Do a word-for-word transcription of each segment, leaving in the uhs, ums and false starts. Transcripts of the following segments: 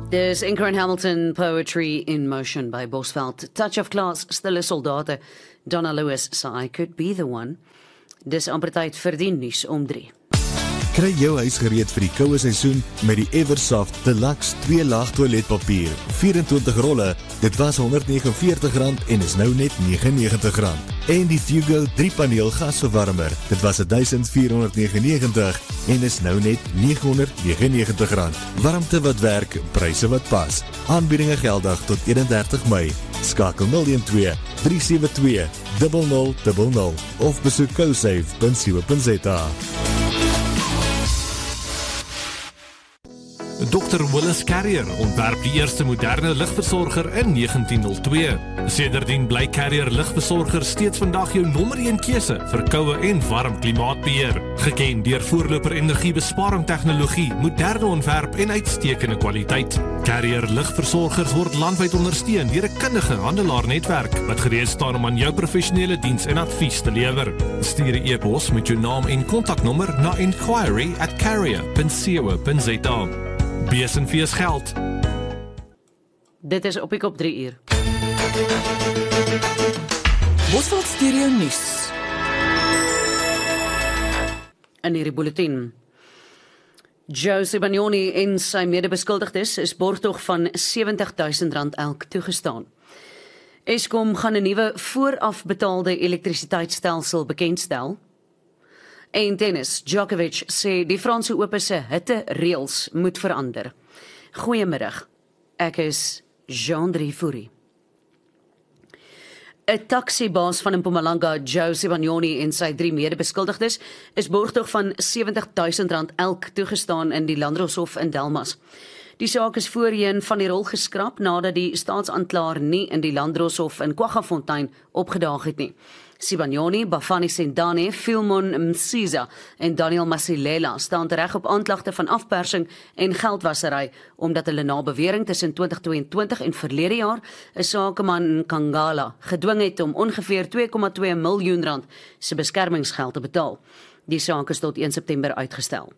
Dis Inker and Hamilton, Poetry in Motion by Bosveld. Touch of Class, Stille Soldate. Donna Lewis sê I could be the one. Dis amper tyd vir die nuus om drie. Kry jou huis gereed vir die koue seisoen met die Eversoft Deluxe twee laag toiletpapier, vyf-en-twintig rolle. Dit was honderd vyf en negentig rand en is nou net negentig en negentig rand. En die Fugo drie paneel gasverwarmer. Dit was duisend vierhonderd vyf en negentig en is nou net negenhonderd vyf en negentig rand. Warmte wat werk, pryse wat pas. Aanbiedinge geldig tot eenendertig Mei. Skakel nul een twee, drie sewe twee, nul nul nul nul of besoek cosave punt co punt za. dokter Willis Carrier ontwerp die eerste moderne ligversorger in negentien nul twee. Sedertdien bly Carrier ligversorger steeds vandag jou nommer een keuse vir koue en warm klimaatbeheer. Geken deur voorloper energiebesparing tegnologie, moderne ontwerp en uitstekende kwaliteit. Carrier ligversorgers word landwyd ondersteun deur 'n kundige handelaarnetwerk wat gereed staan om aan jou professionele diens en advies te lewer. Stuur 'n e-pos met jou naam en kontaknommer na inquiry at carrier punt co punt za. Bees en fees geld. Dit is op die kop drie uur. Bosveld Stereo Nuus. In hierdie bulletin. Joe Sibanyoni en sy medebeskuldigdes is borgtog van sewentig duisend rand elk toegestaan. Eskom gaan 'n nuwe voorafbetaalde elektrisiteitsstelsel bekendstel. En tennis, Djokovic sê die Franse Ope se hitte reëls moet verander. Goeiemiddag, ek is Jean-Drie Fourie. 'n Taxibaas van Mpumalanga, Joe Sibanyoni en sy drie medebeskuldigdes is borgtog van sewentig duisend rand elk toegestaan in die Landdroshof in Delmas. Die saak is voorheen van die rol geskraap nadat die staatsaanklaer nie in die Landdroshof in Kwaggafontein opgedaag het nie. Sibanyoni, Bafani Sendane, Philmon Msiza en Daniel Masilela staan tereg op aanklagte van afpersing en geldwasery omdat hulle na bewering tussen twintig tweeëntwintig en verlede jaar 'n sakeman in Kangala gedwing het om ongeveer twee komma twee miljoen rand se beskermingsgeld te betaal. Die saak is tot een September uitgestel.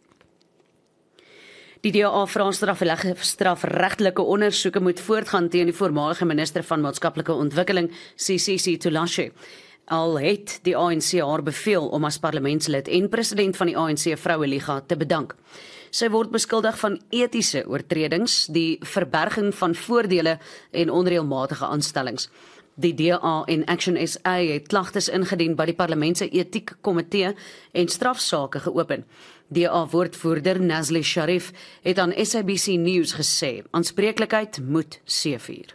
Die D A A vra strafregtelike ondersoeke moet voortgaan teen die voormalige minister van maatskaplike ontwikkeling, Sisisi Tulashe. Al het die A N C haar beveel om as parlementslid en president van die A N C Vroueliga te bedank. Sy word beskuldig van etiese oortredings, die verberging van voordele en onreëlmatige aanstellings. Die D A en Action S A het klagtes ingedien by die parlement se etiekkomitee en strafsake geopen. D A-woordvoerder Nazli Sharif het aan S A B C News gesê, aanspreeklikheid moet seevier.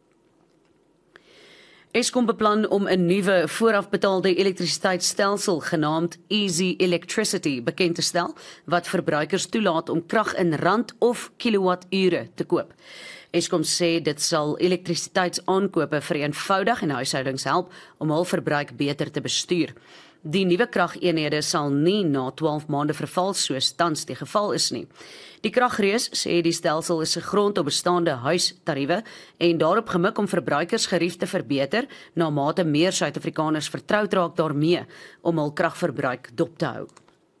Eskom beplan om 'n nuwe voorafbetaalde elektrisiteitsstelsel genaamd Easy Electricity bekend te stel, wat verbruikers toelaat om krag in rand of kilowatture te koop. Eskom sê dit sal elektrisiteitsaankope vereenvoudig en huishoudings help om hul verbruik beter te bestuur. Die nuwe krageenhede sal nie na twaalf maande verval soos tans die geval is nie. Die kragreus sê die stelsel is gegrond op bestaande huistariewe en daarop gemik om verbruikersgerief te verbeter, na mate meer Suid-Afrikaners vertroud raak daarmee om hul kragverbruik dop te hou.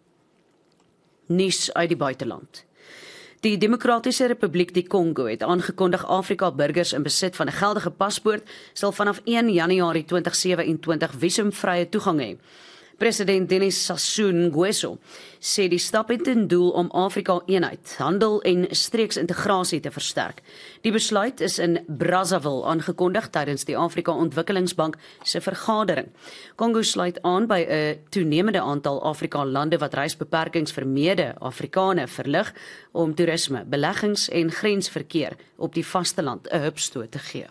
Nuus uit die buiteland. Die Demokratiese Republiek die Kongo het aangekondig Afrika burgers in besit van 'n geldige paspoort sal vanaf een Januarie twintig sewe-en-twintig visumvrye toegang hê. President Denis Sassou Nguesso sê die stap het ten doel om Afrika eenheid, handel en streeksintegrasie te versterk. Die besluit is in Brazzaville aangekondig tydens die Afrika Ontwikkelingsbank se vergadering. Kongo sluit aan by 'n toenemende aantal Afrika-lande wat reisbeperkings vir mede-Afrikane verlig om toerisme, beleggings en grensverkeer op die vasteland 'n hupstoot te gee.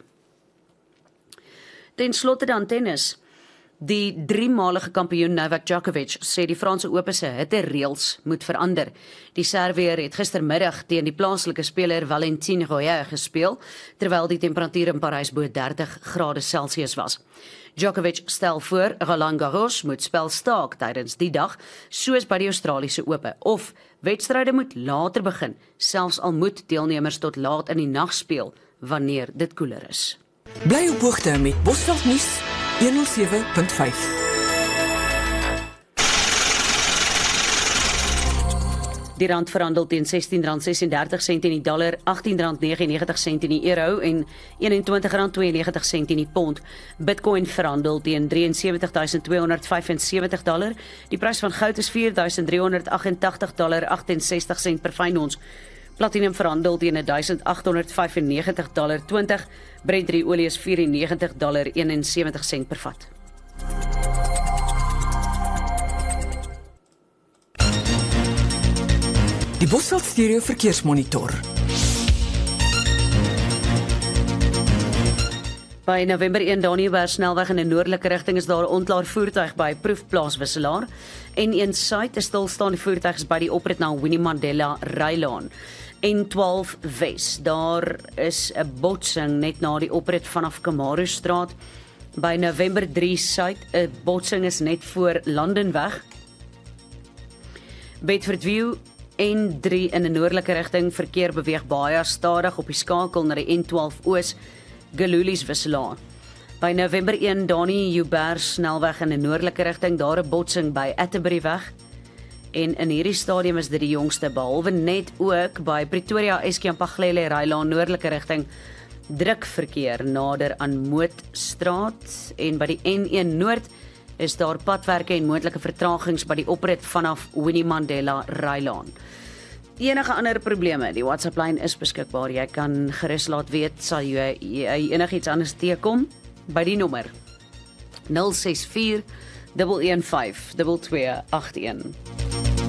Ten slotte dan tennis. Die driemalige kampioen Novak Djokovic sê die Franse Ope se hittereëls moet verander. Die Serveër het gistermiddag teen die plaaslike speler Valentin Royer gespeel, terwyl die temperatuur in Parys bo dertig grade Celsius was. Djokovic stel voor Roland Garros moet spel staak tydens die dag, soos by die Australiese Ope, of wedstryde moet later begin, selfs al moet deelnemers tot laat in die nag speel, wanneer dit koeler is. Bly op hoogte met Bosveld Nuus honderd sewe punt vyf. Die rand verhandel teen sestien rand sesendertig sent in die dollar, agttien rand negenennegentig sent in die euro en eenentwintig rand tweeënnegentig sent in die pond. Bitcoin verhandel teen drie en sewentig duisend tweehonderd vyf en sewentig dollar. Die prys van goud is vier duisend driehonderd agt en tagtig dollar agt en sestig sent per fyn ons. Platinum verhandel teen duisend agt honderd vyf en negentig dollar twintig. Brent olie is vyf en negentig dollar een en sewentig sent per vat. Die Bosveld Stereo Verkeersmonitor. By November een Daniëberg snelweg in 'n noordelike rigting is daar 'n onklaar voertuig by Proefplaas Wisselaar. En een suid is stilstaande voertuig by die oprit na Winnie Mandela Rylaan. En twaalf Wes, daar is 'n botsing net na die oprit vanaf Kamaru Straat. By November drie suid, 'n botsing is net voor Landenweg. Bedford View N drie in 'n noordelike rigting, verkeer beweeg baie stadig op die skakel na die N twaalf Oos, Galulies Wisselaar. By November een Dani Joubert snelweg in 'n noordelike rigting, daar 'n botsing by Atterbury-weg. En in hierdie stadium is dit die jongste, behalwe net ook by Pretoria Eskampa-Glele Rylaan noordelike rigting, druk verkeer nader aan Mootstraat en by die N een Noord is daar padwerke en moontlike vertragings by die oprit vanaf Winnie Mandela Rylaan. Enige ander probleme, die WhatsApp-lyn is beskikbaar. Jy kan gerus laat weet, sal jy, jy enigiets anders teekom by die nommer nul ses vier een een vyf twee twee agt een.